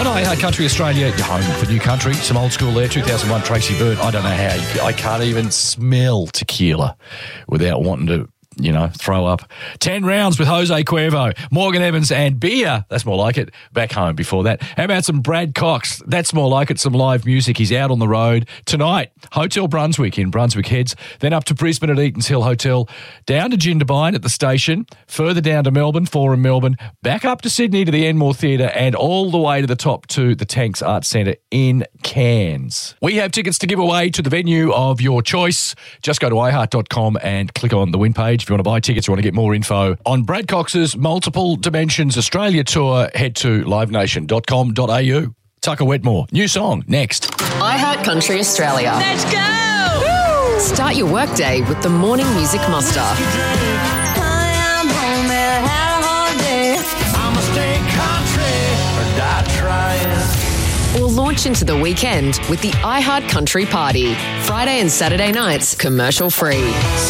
On iHeart Country Australia, your home for new country. Some old school there, 2001 Tracy Byrne. I don't know how. I can't even smell tequila without wanting to, throw up. 10 rounds with Jose Cuervo, Morgan Evans and beer. That's more like it. Back home before that. How about some Brad Cox? That's more like it. Some live music. He's out on the road tonight. Hotel Brunswick in Brunswick Heads. Then up to Brisbane at Eaton's Hill Hotel. Down to Jindabyne at the station. Further down to Melbourne, Forum Melbourne. Back up to Sydney to the Enmore Theatre. And all the way to the top to the Tanks Arts Centre in Cairns. We have tickets to give away to the venue of your choice. Just go to iHeart.com and click on the win page. If you want to buy tickets, you want to get more info on Brad Cox's Multiple Dimensions Australia Tour, head to livenation.com.au. Tucker Wetmore, new song, next. iHeart Country Australia. Let's go! Woo! Start your workday with the Morning Music Muster. I am home and had a hard day. I'ma stay country or die trying. Or launch into the weekend with the iHeart Country Party. Friday and Saturday nights, commercial free.